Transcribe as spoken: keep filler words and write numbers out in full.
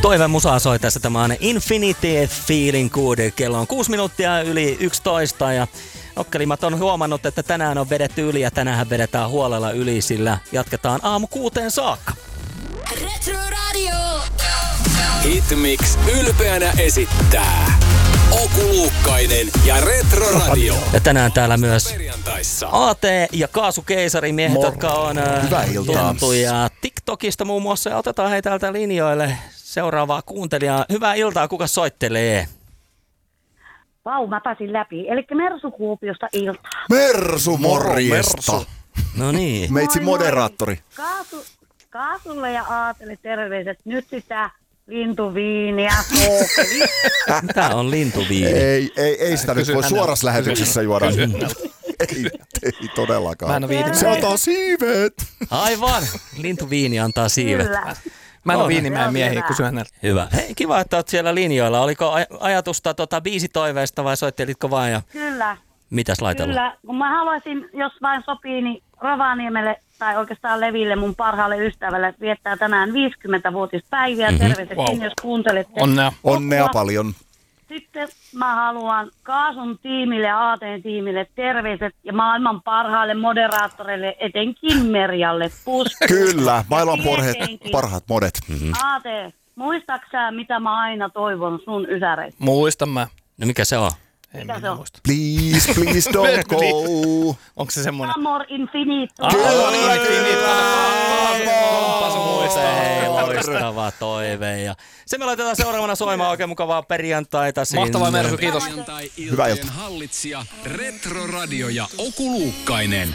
Toivon musaa soi tässä. Tämä on Infinity Feeling Good. Kello on kuusi minuuttia yli yksitoista ja Nokkelimat on huomannut, että tänään on vedetty yli ja tänään vedetään huolella yli, sillä jatketaan aamu kuuteen saakka. Retro Radio. Hitmix ylpeänä esittää Oku Luukkainen ja Retro Radio. Ja tänään täällä myös A T ja Kaasukeisari miehet, Moro. jotka on tuntuja TikTokista muun muassa. Ja otetaan heitä täältä linjoille seuraavaa kuuntelijaa. Hyvää iltaa, kuka soittelee? Vau, mä pääsin läpi. Elikkä Mersu Kuopiosta iltaa. Mersu, morjesta. Mersu. No niin. Meitsi moderaattori. Kaasu, Kaasulle ja Aatelle terveiset. Nyt sitä lintuviiniä, kookeli. Mitä on lintuviini? Ei, ei, ei sitä nyt voi suorassa lähetyksessä juoda. ei, ei todellakaan. Mä en ole viinimäinen. Se antaa siivet. Aivan. Lintuviini antaa siivet. Kyllä. Mä en No, ole viinimäen miehiä, hyvä. kun syön näitä. Hyvä. Hei, kiva, että oot siellä linjoilla. Oliko aj- ajatusta tota, biisitoiveesta vai soittelitko vaan ja Kyllä. mitäs laitella? Kyllä. Kun mä haluaisin, jos vain sopii, niin Rovaniemelle tai oikeastaan Leville, mun parhaalle ystävälle, viettää tänään viisikymmentävuotispäiviä. Mhm. Terveiset Wow. sinne, jos kuuntelette. Onnea. Onnea paljon. Sitten mä haluan Kaasun tiimille ja Aateen tiimille terveiset ja maailman parhaalle moderaattoreille, etenkin Merjalle. Pus. Kyllä, maailman parhaat, Tietenkin. parhaat modet. Aate, muistaaksä mitä mä aina toivon sun ysäreistä? Muistan mä. No mikä se on? En Mikä minä se on? muista. Please, please don't go. Onko se semmoinen? Amor infinito. Aivan infinito. Kaasu muistaa. Hei, loistava toive. Ja se me laitetaan seuraavana soimaan. Oikein mukavaa perjantaita sinne. Mahtavaa Mersu, kiitos. Perjantai Hyvää iltojen iltaa. hallitsija Retro Radio ja Oku Luukkainen.